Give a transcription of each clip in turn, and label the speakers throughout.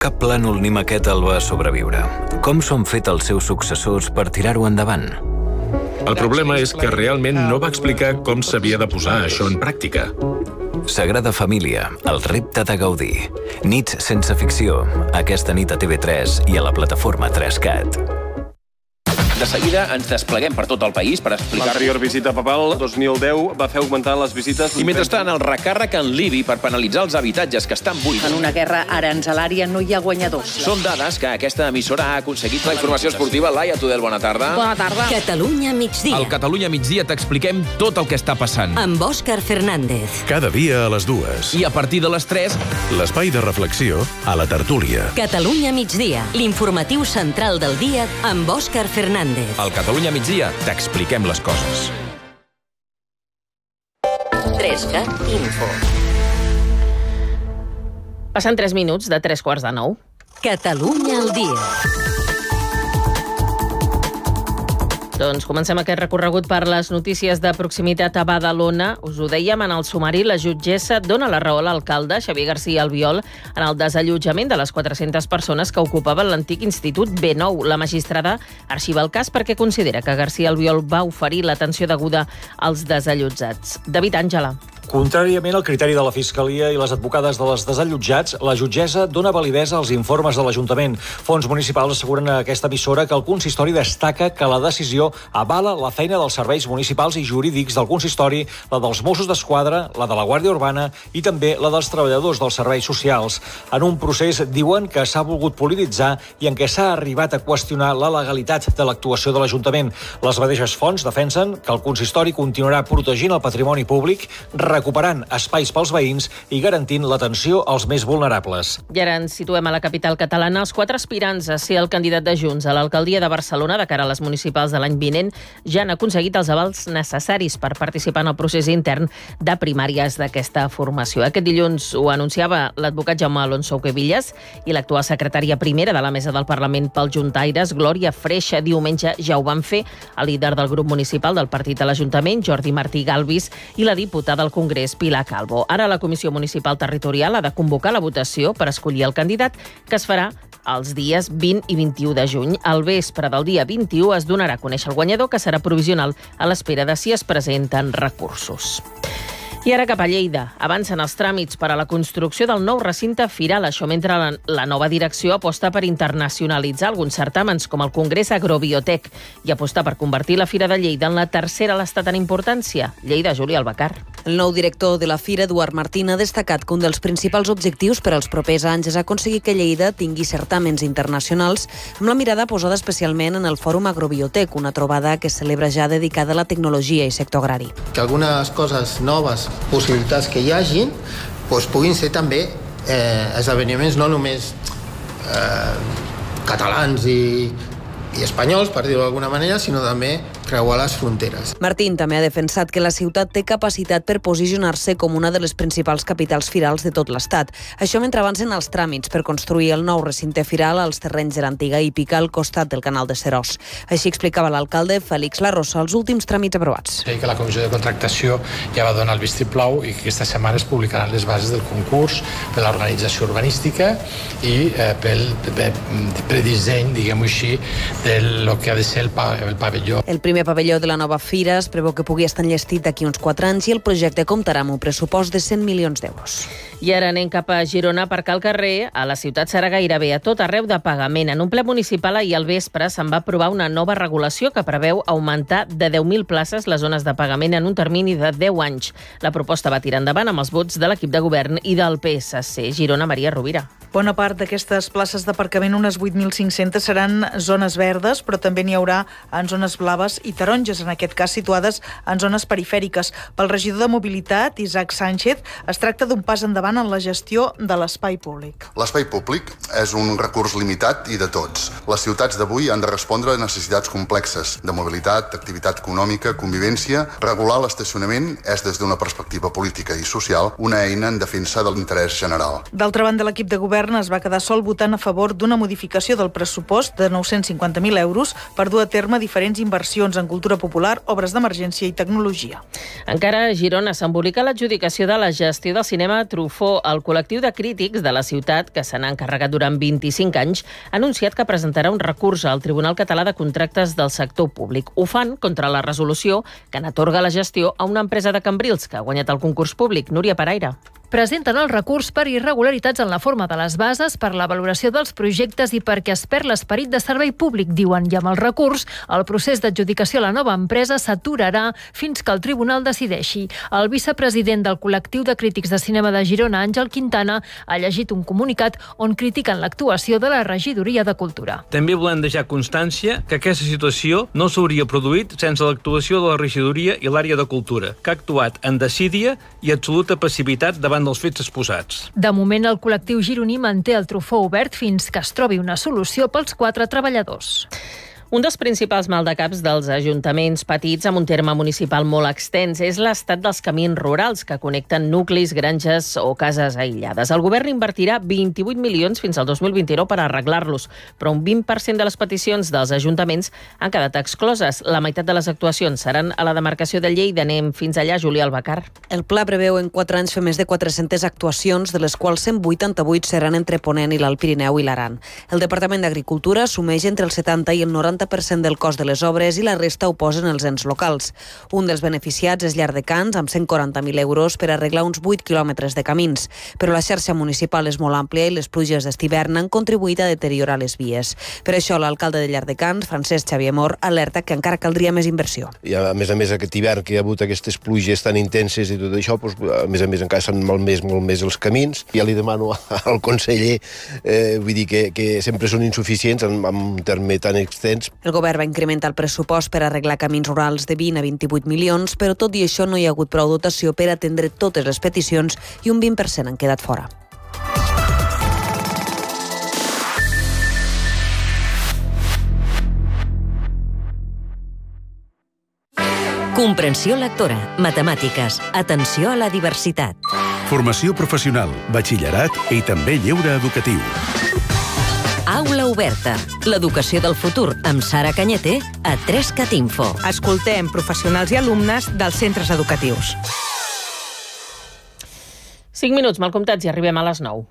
Speaker 1: Cap plànol ni maqueta el va sobreviure. Com s'han fet els seus successors per tirar-ho endavant?
Speaker 2: El problema és que realment no va explicar com s'havia de posar això en pràctica.
Speaker 1: Sagrada Família, el repte de Gaudí. Nits sense ficció, aquesta nit a TV3 i a la plataforma 3Cat.
Speaker 3: De seguida ens despleguem per tot el país per explicar...
Speaker 4: L'anterior visita papal, 2010, va fer augmentar les visites...
Speaker 3: I mentrestant, el recàrrec en Libi per penalitzar els habitatges que estan buits.
Speaker 5: En una guerra aranzelària no hi ha guanyadors.
Speaker 3: Són dades que aquesta emissora ha aconseguit. La informació esportiva, Laia Tudel, bona tarda.
Speaker 6: Bona tarda. Catalunya migdia.
Speaker 3: Al Catalunya migdia t'expliquem tot el que està passant.
Speaker 6: Amb Òscar Fernández.
Speaker 7: Cada dia a les 2.
Speaker 3: I a partir de les 3...
Speaker 7: L'espai de reflexió a la tertúlia.
Speaker 6: Catalunya migdia, l'informatiu central del dia amb Òscar Fernández.
Speaker 3: Al Catalunya migdia t'expliquem les coses.
Speaker 6: 3Cat Info.
Speaker 8: Passen 3 minuts de 8:45.
Speaker 6: Catalunya al dia.
Speaker 8: Doncs comencem aquest recorregut per les notícies de proximitat a Badalona. Us ho dèiem en el sumari, la jutgessa dona la raó a l'alcalde, Xavier García Albiol, en el desallotjament de les 400 persones que ocupaven l'antic Institut B9. La magistrada arxiva el cas perquè considera que García Albiol va oferir l'atenció deguda als desallotjats. David Àngela.
Speaker 9: Contràriament al criteri de la Fiscalia i les advocades dels desallotjats, la jutgessa dona validesa als informes de l'Ajuntament. Fons municipals asseguren a aquesta emissora que el consistori destaca que la decisió avala la feina dels serveis municipals i jurídics del consistori, la dels Mossos d'Esquadra, la de la Guàrdia Urbana i també la dels treballadors dels serveis socials. En un procés, diuen que s'ha volgut polititzar i en què s'ha arribat a qüestionar la legalitat de l'actuació de l'Ajuntament. Les mateixes fonts defensen que el consistori continuarà protegint el patrimoni públic, recuperant espais pels veïns i garantint l'atenció als més vulnerables.
Speaker 8: I ara ens situem a la capital catalana. Els 4 aspirants a ser el candidat de Junts a l'alcaldia de Barcelona de cara a les municipals de l'any vinent ja han aconseguit els avals necessaris per participar en el procés intern de primàries d'aquesta formació. Aquest dilluns ho anunciava l'advocat Jaume Alonso Cuevillas i l'actual secretària primera de la Mesa del Parlament pels Juntaires, Glòria Freixa. Diumenge ja ho van fer el líder del grup municipal del partit a l'Ajuntament, Jordi Martí Galvis, i la diputada al Congrés, Pilar Calvo. Ara la Comissió Municipal Territorial ha de convocar la votació per escollir el candidat, que es farà els dies 20 i 21 de juny. Al vespre del dia 21 es donarà a conèixer el guanyador, que serà provisional a l'espera de si es presenten recursos. I ara cap a Lleida. Avancen els tràmits per a la construcció del nou recinte firal. Això mentre la nova direcció aposta per internacionalitzar alguns certàmens com el Congrés Agrobiotec i apostar per convertir la Fira de Lleida en la tercera a l'estat en importància. Lleida, Júlia Albacar.
Speaker 10: El nou director de la Fira, Eduard Martín, ha destacat que un dels principals objectius per als propers anys és aconseguir que Lleida tingui certàmens internacionals amb la mirada posada especialment en el Fòrum Agrobiotec, una trobada que es celebra ja dedicada a la tecnologia i sector agrari.
Speaker 11: Que algunes coses noves, possibilitats que hi hagin, doncs puguin ser també esdeveniments no només catalans i espanyols, per dir-ho d'alguna manera, sinó també creuar les fronteres.
Speaker 10: Martín també ha defensat que la ciutat té capacitat per posicionar-se com una de les principals capitals firals de tot l'Estat. Això mentre avancen els tràmits per construir el nou recinte firal als terrenys de l'antiga hípica al costat del canal de Seròs. Així explicava l'alcalde Félix Larrosa els últims tràmits aprovats.
Speaker 12: Que la comissió de contractació ja va donar el vistiplau i que aquesta setmana es publicaran les bases del concurs per l'organització urbanística i pel predisseny, diguem-ho així, del que ha de ser el pavelló.
Speaker 10: El primer pavelló de la nova fira es preveu que pugui estar enllestit d'aquí uns 4 anys i el projecte comptarà amb un pressupost de 100 milions d'euros.
Speaker 8: I ara anem cap a Girona perquè al carrer, a la ciutat serà gairebé a tot arreu de pagament. En un ple municipal ahir al vespre se'n va aprovar una nova regulació que preveu augmentar de 10.000 places les zones de pagament en un termini de 10 anys. La proposta va tirar endavant amb els vots de l'equip de govern i del PSC. Girona, Maria Rovira.
Speaker 13: Bona part d'aquestes places d'aparcament, unes 8.500, seran zones verdes, però també n'hi haurà en zones blaves i taronges, en aquest cas situades en zones perifèriques. Pel regidor de Mobilitat, Isaac Sánchez, es tracta d'un pas endavant en la gestió de l'espai públic.
Speaker 14: L'espai públic és un recurs limitat i de tots. Les ciutats d'avui han de respondre a necessitats complexes de mobilitat, activitat econòmica, convivència. Regular l'estacionament és, des d'una perspectiva política i social, una eina en defensa de l'interès general.
Speaker 13: D'altra banda, l'equip de govern govern es va quedar sol votant a favor d'una modificació del pressupost de 950.000 euros per dur a terme diferents inversions en cultura popular, obres d'emergència i tecnologia.
Speaker 8: Encara a Girona s'embolica l'adjudicació de la gestió del cinema Truffaut. El col·lectiu de crítics de la ciutat, que se n'ha encarregat durant 25 anys, ha anunciat que presentarà un recurs al Tribunal Català de Contractes del Sector Públic. Ho fan contra la resolució que n'atorga la gestió a una empresa de Cambrils que ha guanyat el concurs públic. Núria Paraire.
Speaker 15: Presenten el recurs per irregularitats en la forma de les bases, per la valoració dels projectes i perquè es perd l'esperit de servei públic, diuen, i amb el recurs el procés d'adjudicació a la nova empresa s'aturarà fins que el tribunal decideixi. El vicepresident del col·lectiu de crítics de cinema de Girona, Àngel Quintana, ha llegit un comunicat on critiquen l'actuació de la regidoria de Cultura.
Speaker 16: També volem deixar constància que aquesta situació no s'hauria produït sense l'actuació de la regidoria i l'àrea de Cultura, que ha actuat en desídia i absoluta passivitat davant dels fets exposats.
Speaker 15: De moment, el col·lectiu gironí manté el Truffaut obert fins que es trobi una solució pels 4 treballadors.
Speaker 8: Un dels principals maldecaps dels ajuntaments petits amb un terme municipal molt extens és l'estat dels camins rurals que connecten nuclis, granges o cases aïllades. El govern invertirà 28 milions fins al 2029 per arreglar-los, però un 20% de les peticions dels ajuntaments han quedat excloses. La meitat de les actuacions seran a la demarcació de Lleida. Anem fins allà, Julià Albacar.
Speaker 10: El pla preveu en 4 anys fer més de 400 actuacions, de les quals 188 seran entre Ponent i l'Alt Pirineu i l'Aran. El Departament d'Agricultura assumeix entre el 70 i el 90% del cost de les obres i la resta ho posen els ens locals. Un dels beneficiats és Llardecans, amb 140.000 euros per arreglar uns 8 quilòmetres de camins. Però la xarxa municipal és molt àmplia i les pluges d'estivern han contribuït a deteriorar les vies. Per això l'alcalde de Llardecans, Francesc Xavier Mor, alerta que encara caldria més inversió.
Speaker 17: I a més aquest hivern que hi ha hagut aquestes pluges tan intenses i tot això, a més encara s'han malmès molt més els camins. Ja li demano al conseller, vull dir que sempre són insuficients en un terme tan extens.
Speaker 10: El govern va incrementar el pressupost per arreglar camins rurals de 20 a 28 milions, però tot i això no hi ha hagut prou dotació per atendre totes les peticions i un 20% han quedat fora.
Speaker 6: Comprensió lectora, matemàtiques, atenció a la diversitat.
Speaker 7: Formació professional, batxillerat i també lleure educatiu.
Speaker 6: Aula oberta. L'educació del futur amb Sara Cañete a 3CAT Info.
Speaker 18: Escoltem professionals i alumnes dels centres educatius.
Speaker 8: 5 minuts mal comptats i arribem a les 9.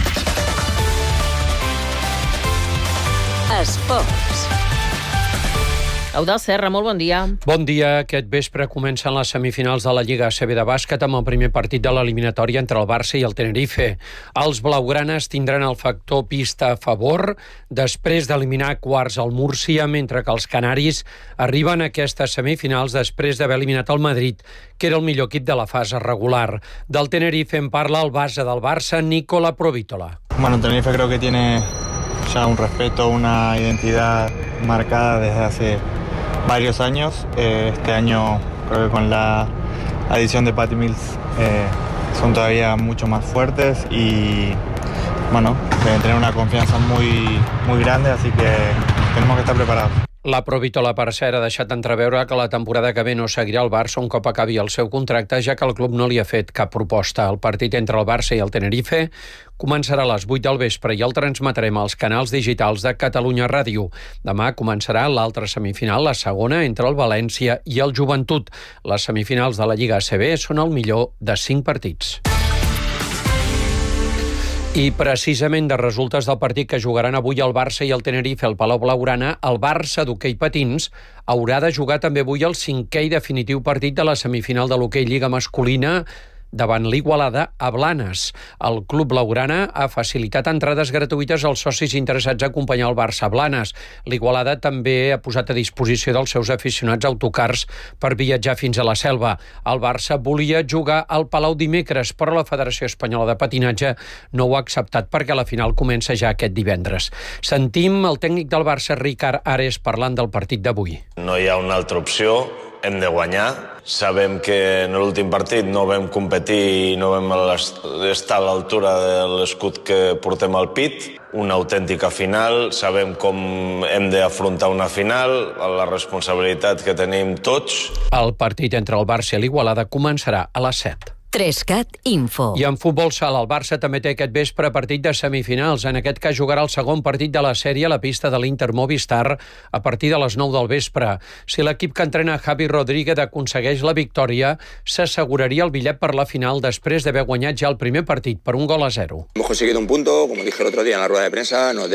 Speaker 6: Esports.
Speaker 8: Eudald Serra, molt bon dia.
Speaker 19: Bon dia. Aquest vespre comencen les semifinals de la Lliga ACB de bàsquet amb el primer partit de l'eliminatòria entre el Barça i el Tenerife. Els blaugranes tindran el factor pista a favor després d'eliminar quarts al Múrcia, mentre que els canaris arriben a aquestes semifinals després d'haver eliminat el Madrid, que era el millor equip de la fase regular. Del Tenerife en parla el base del Barça, Nicola Provítola.
Speaker 20: Bueno, Tenerife creo que tiene ya un respeto, una identidad marcada desde hace varios años. Este año creo que con la adición de Patty Mills son todavía mucho más fuertes y bueno, deben tener una confianza muy grande, así que tenemos que estar preparados.
Speaker 19: La Provítola, per cert, ha deixat entreveure que la temporada que ve no seguirà el Barça un cop acabi el seu contracte, ja que el club no li ha fet cap proposta. El partit entre el Barça i el Tenerife començarà a les 8 del vespre i el transmetrem als canals digitals de Catalunya Ràdio. Demà començarà l'altra semifinal, la segona, entre el València i el Joventut. Les semifinals de la Lliga ACB són el millor de 5 partits. I precisament de resultes del partit que jugaran avui el Barça i el Tenerife al Palau Blaugrana, el Barça d'hoquei patins haurà de jugar també avui el 5è i definitiu partit de la semifinal de l'hoquei Lliga masculina davant l'Igualada a Blanes. El Club Blaugrana ha facilitat entrades gratuïtes als socis interessats a acompanyar el Barça a Blanes. L'Igualada també ha posat a disposició dels seus aficionats autocars per viatjar fins a la Selva. El Barça volia jugar al Palau dimecres, però la Federació Espanyola de Patinatge no ho ha acceptat perquè la final comença ja aquest divendres. Sentim el tècnic del Barça, Ricard Ares, parlant del partit d'avui.
Speaker 21: No hi ha una altra opció, hem de guanyar. Sabem que en l'últim partit no vam competir i no vam estar a l'altura de l'escut que portem al pit. Una autèntica final, sabem com hem d'afrontar una final, la responsabilitat que tenim tots.
Speaker 19: El partit entre el Barça i l'Igualada començarà a les 7.
Speaker 6: 3CAT Info.
Speaker 19: I en futbol sala, el Barça també té aquest vespre partit de semifinals. En aquest cas jugarà el segon partit de la sèrie a la pista de l'Inter Movistar a partir de les 9 del vespre. Si l'equip que entrena Javi Rodríguez aconsegueix la victòria, s'asseguraria el bitllet per la final després d'haver guanyat ja el primer partit per 1-0.
Speaker 2: Hemos conseguido un punto, como dije el otro día en la rueda de prensa, nos